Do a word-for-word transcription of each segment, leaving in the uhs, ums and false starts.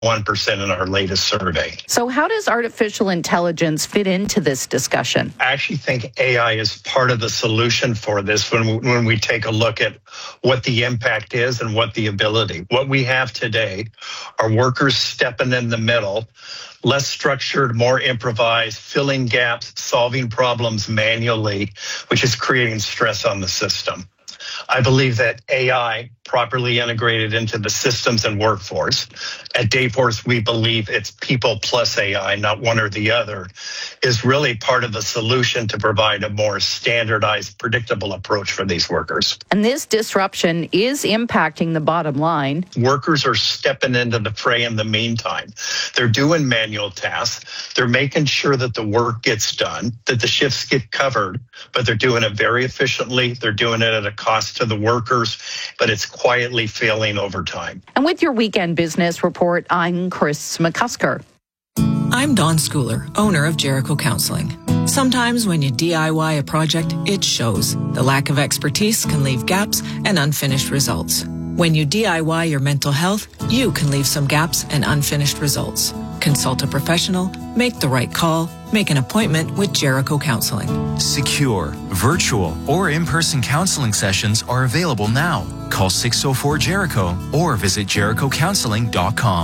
one percent in our latest survey. So how does artificial intelligence fit into this discussion? I actually think A I is part of the solution for this when we, when we take a look at what the impact is and what the ability. What we have today are workers stepping in the middle, less structured, more improvised, filling gaps, solving problems manually, which is creating stress on the system. I believe that A I properly integrated into the systems and workforce. At Dayforce, we believe it's people plus A I, not one or the other, is really part of the solution to provide a more standardized, predictable approach for these workers. And this disruption is impacting the bottom line. Workers are stepping into the fray in the meantime. They're doing manual tasks. They're making sure that the work gets done, that the shifts get covered, but they're doing it very efficiently. They're doing it at a cost to the workers, but it's quietly failing over time. And with your weekend business report, I'm Chris McCusker. I'm Dawn Schooler, owner of Jericho Counseling. Sometimes when you D I Y a project, it shows. The lack of expertise can leave gaps and unfinished results. When you D I Y your mental health, you can leave some gaps and unfinished results. Consult a professional, make the right call, make an appointment with Jericho Counseling. Secure, virtual, or in-person counseling sessions are available now. Call six oh four Jericho or visit Jericho Counseling dot com.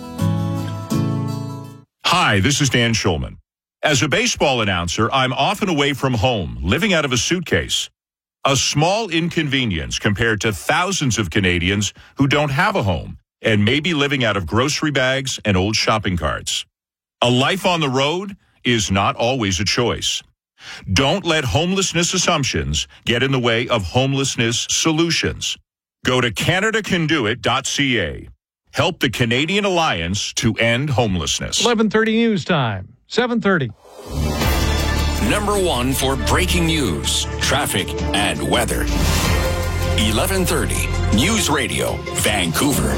Hi, this is Dan Schulman. As a baseball announcer, I'm often away from home, living out of a suitcase. A small inconvenience compared to thousands of Canadians who don't have a home and may be living out of grocery bags and old shopping carts. A life on the road is not always a choice. Don't let homelessness assumptions get in the way of homelessness solutions. Go to Canada Can Do It dot C A. Help the Canadian Alliance to end homelessness. eleven thirty news time, seven thirty. Number one for breaking news, traffic, and weather. eleven thirty News Radio, Vancouver.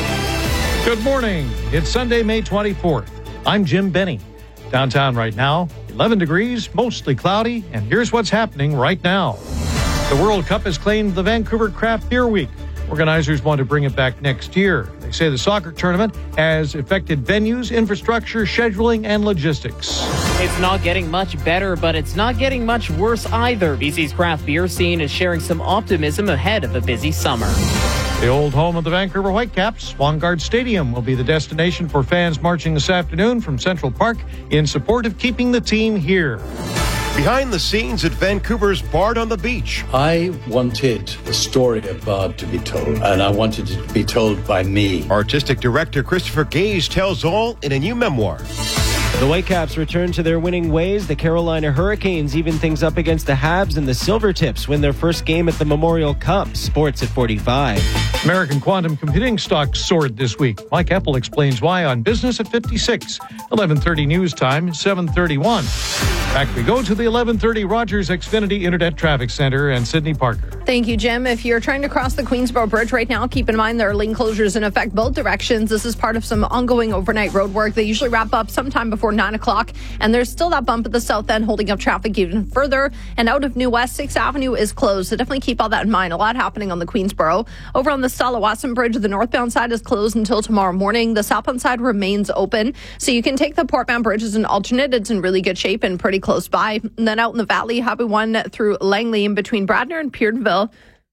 Good morning. It's Sunday, May twenty-fourth. I'm Jim Benny. Downtown right now, eleven degrees, mostly cloudy, and here's what's happening right now. The World Cup has claimed the Vancouver Craft Beer Week. Organizers want to bring it back next year. They say the soccer tournament has affected venues, infrastructure, scheduling, and logistics. It's not getting much better, but it's not getting much worse either. B C's craft beer scene is sharing some optimism ahead of a busy summer. The old home of the Vancouver Whitecaps, Swangard Stadium, will be the destination for fans marching this afternoon from Central Park in support of keeping the team here. Behind the scenes at Vancouver's Bard on the Beach. I wanted the story of Bard to be told, and I wanted it to be told by me. Artistic director Christopher Gage tells all in a new memoir. The Whitecaps return to their winning ways. The Carolina Hurricanes even things up against the Habs, and the Silvertips win their first game at the Memorial Cup. Sports at forty-five. American quantum computing stocks soared this week. Mike Epple explains why on Business at fifty-six. eleven thirty news time, seven thirty-one. Back we go to the eleven thirty Rogers Xfinity Internet Traffic Center and Sydney Parker. Thank you, Jim. If you're trying to cross the Queensboro Bridge right now, keep in mind there are lane closures in effect both directions. This is part of some ongoing overnight road work. They usually wrap up sometime before nine o'clock, and there's still that bump at the south end holding up traffic even further. And out of New West, sixth Avenue is closed, so definitely keep all that in mind. A lot happening on the Queensboro. Over on the Stella-Watson Bridge, the northbound side is closed until tomorrow morning. The southbound side remains open, so you can take the Portman Bridge as an alternate. It's in really good shape and pretty close by. And then out in the valley, Highway one through Langley in between Bradner and Peardville.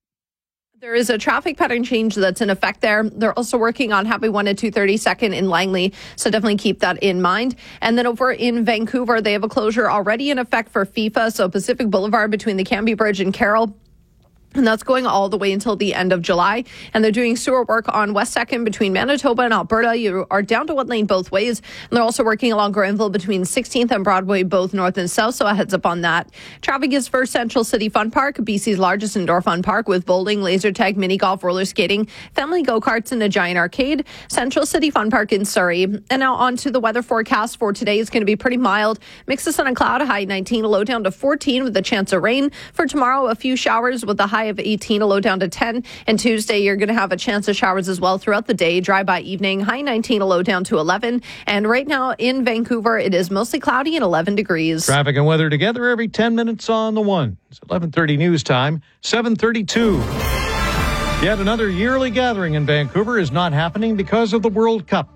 There is a traffic pattern change that's in effect there. They're also working on Highway one at two thirty-second in Langley, so definitely keep that in mind. And then over in Vancouver, they have a closure already in effect for FIFA, so Pacific Boulevard between the Canby Bridge and Carroll. And that's going all the way until the end of July. And they're doing sewer work on West second between Manitoba and Alberta. You are down to one lane both ways. And they're also working along Granville between sixteenth and Broadway, both north and south. So a heads up on that. Traffic is for Central City Fun Park, B C's largest indoor fun park with bowling, laser tag, mini golf, roller skating, family go-karts, and a giant arcade. Central City Fun Park in Surrey. And now on to the weather forecast for today. It's going to be pretty mild. Mix of sun and cloud, a high nineteen, a low down to fourteen with a chance of rain. For tomorrow, a few showers with a high of eighteen, a low down to ten. And Tuesday, you're going to have a chance of showers as well throughout the day. Dry by evening, high nineteen, a low down to eleven. And right now in Vancouver, it is mostly cloudy and eleven degrees. Traffic and weather together every ten minutes on the one. It's eleven thirty news time, seven thirty-two. Yet another yearly gathering in Vancouver is not happening because of the World Cup.